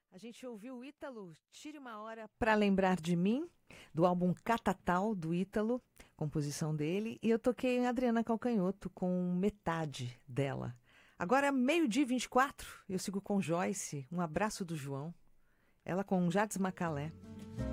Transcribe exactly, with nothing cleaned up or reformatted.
A gente ouviu o Ítalo, Tire uma Hora para Lembrar de Mim, do álbum Catatal, do Ítalo, composição dele. E eu toquei Adriana Calcanhoto com metade dela. Agora, meio-dia e vinte e quatro, eu sigo com Joyce. Um abraço do João. Ela com Jades Macalé.